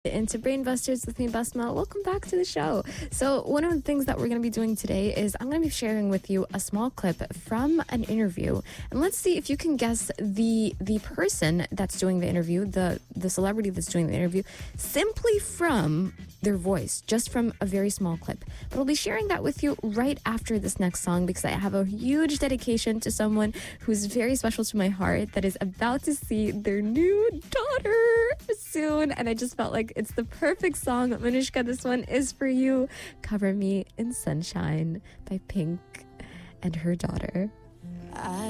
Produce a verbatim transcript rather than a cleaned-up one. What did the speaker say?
Into Brainbusters with me, Basma. Welcome back to the show. So one of the things that we're going to be doing today is I'm going to be sharing with you a small clip from an interview, and let's see if you can guess the the person that's doing the interview, the the celebrity that's doing the interview, simply from their voice, just from a very small clip. But I'll be sharing that with you right after this next song, because I have a huge dedication to someone who's very special to my heart that is about to see their new daughter soon, and I just felt like it's the perfect song. Manushka, this one is for you. Cover Me in Sunshine by Pink and her daughter. I